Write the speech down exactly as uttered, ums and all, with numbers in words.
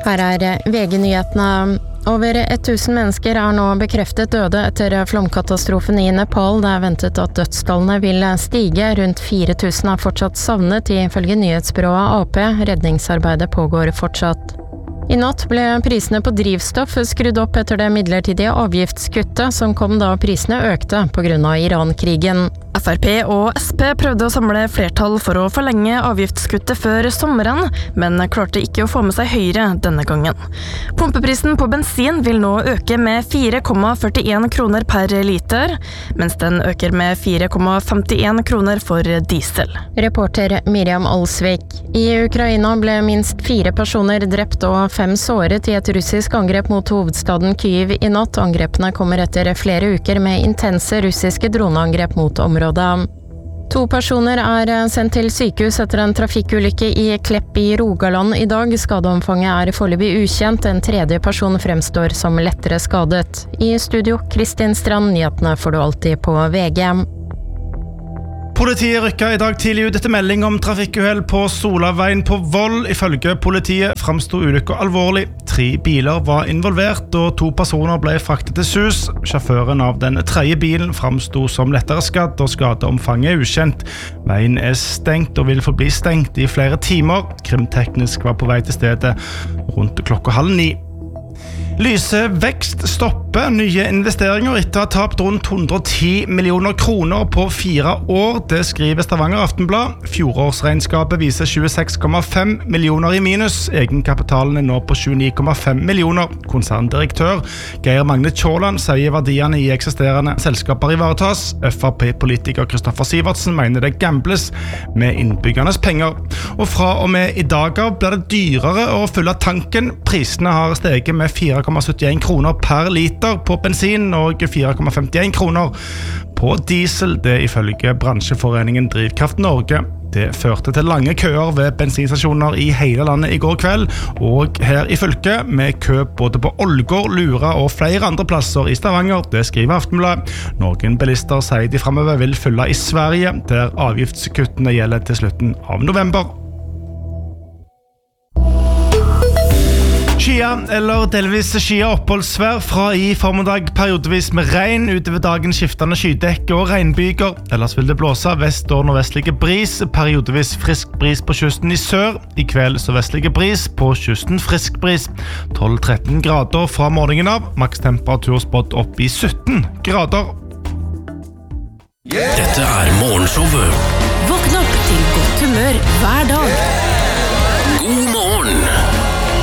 Her er V G-nyhetene. Over tusen mennesker er nå bekreftet døde etter flomkatastrofen i Nepal. Det er ventet at dødstallene vil stige. Rundt fire tusen er fortsatt savnet, ifølge nyhetsbyrået A P. Redningsarbeidet pågår fortsatt. I natt ble prisene på drivstoff skrudd opp etter det midlertidige avgiftskuttet som kom da prisene økte på grunn av Iran-krigen. F R P og S P prøvde å samle flertall for å forlenge avgiftskuttet før sommeren, men klarte ikke å få med seg Høyre denne gangen. Pumpeprisen på bensin vil nå øke med fire komma førtien kroner per liter, mens den øker med fire komma femtien kroner for diesel. Reporter Miriam Alsvik. I Ukraina ble minst fire personer drept og fem såret i et russisk angrep mot hovedstaden Kyiv i natt. Angrepene kommer etter flere uker med intense russiske droneangrep mot området. To personer er sendt til sykehus etter en trafikkulykke i Klepp i Rogaland i dag. Skadeomfanget er foreløpig ukjent. En tredje person fremstår som lettere skadet. I studio, Kristin Strand. Nyhetene får du alltid på V G. Politiet rykket i dag tidlig ut etter melding om trafikkuhell på Solaveien på Voll. Ifølge politiet fremstod ulykken alvorlig. Tre biler var involvert, og to personer ble fraktet til sus. Sjåføren av den tredje bilen fremstod som lettere skadd, og skadeomfanget er ukjent. Veien er stengt og vil forbli stengt i flere timer. Krimteknisk var på vei til stedet rundt klokka halv ni. Lyse vekst stopper nye investeringer etter å ha tapt rundt hundre og ti millioner kroner på fire år. Det skriver Stavanger Aftenblad. Fjorårsregnskapet viser tjueseks komma fem millioner i minus. Egenkapitalen er nå på tjueni komma fem millioner. Konserndirektør Geir Magne Tjåland sier verdiene i eksisterende selskaper ivaretas. F R P-politiker Kristoffer Sivertsen mener det gambles med innbyggernes penger. Og fra og med i dag av blir det dyrere å fylle tanken. Prisene har steget med fire komma syttien kroner per liter på bensin og fire komma femtien kroner på diesel, det ifølge bransjeforeningen Drivkraft Norge. Det førte til lange køer ved bensinstasjoner i hele landet i går kveld, og her i fylket med kø både på Ålgård, Lura og flere andre plasser i Stavanger, det skriver Aftenblad. Noen bilister sier de fremover vil fylle i Sverige, der avgiftskuttene gjelder til slutten av november. Skia eller delvis skia oppholdsvær fra i formiddag periodevis med regn, utover dagen skiftende skydekke og regnbyger. Ellers vil det blåse vest- og nordvestlige bris, periodevis frisk bris på kysten i sør. I kveld så vestlige bris, på kysten frisk bris. tolv til tretten grader fra morgenen av, makstemperatur spådd opp i sytten grader. Yeah. Dette er morgenshowet. Våkn opp til godt humør hver dag. God morgen.